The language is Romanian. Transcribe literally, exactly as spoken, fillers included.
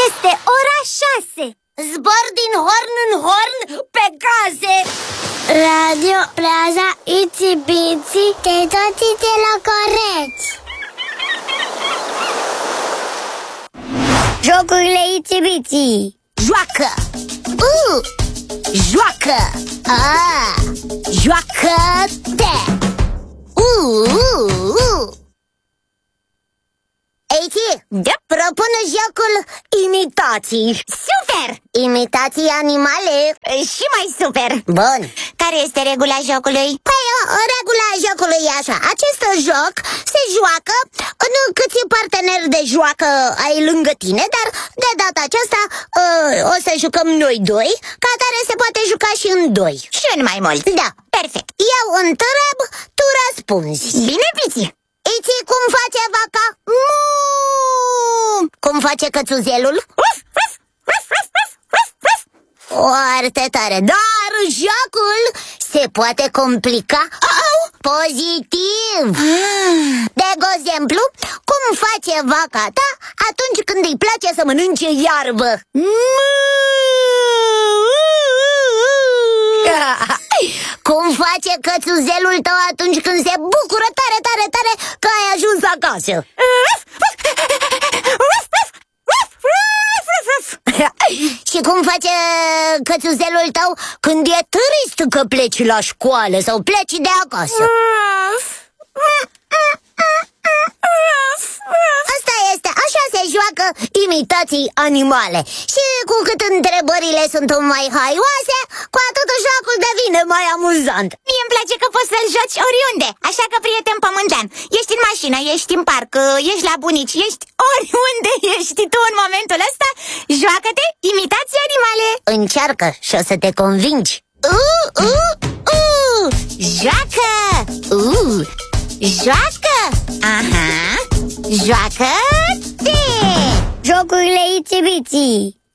Este ora șase. Zbor din horn în horn pe gaze. Radio Plaza Itsy Bitsy, de toții de la coreți. Jocurile Itsy Bitsy. Joacă. Uh! Joacă. Ah! Joacă-te. Uh, uh, uh. Itsy, da? Propune jocul imitații. Super! Imitații animale. Și mai super. Bun. Care este regula jocului? Păi, o, regula jocului e așa. Acest joc se joacă în câți parteneri de joacă ai lângă tine, dar de data aceasta uh, o să jucăm noi doi, ca care se poate juca și în doi. Și în mai mult. Da. Perfect. Eu întreb, tu răspunzi. Bine, Piți. Itsy, cum face vaca? Mu! Cum face cățuzelul? Foarte tare, dar jocul se poate complica. Pozitiv. De exemplu, cum face vaca ta atunci când îi place să mănânce iarbă? Cum face cățuzelul tău atunci când se bucură tare, tare, tare că ai ajuns acasă? Și cum face cățuzelul tău când e trist că pleci la școală sau pleci de acasă? Asta este, așa se joacă imitații animale. Și cu cât întrebările sunt mai haioase, cu atât jocul devine mai amuzant. Mie îmi place că poți să-l joci oriunde. Așa că, prieten pământean, ești în mașină, ești în parc, ești la bunici, ești oriunde ești tu în momentul ăsta, joacă-te imitații animale. Încearcă și o să te convingi. Uh, uh, uh, joacă! Uh, joacă! Aha! Joacă-te! Jocurile Itsy Bitsy.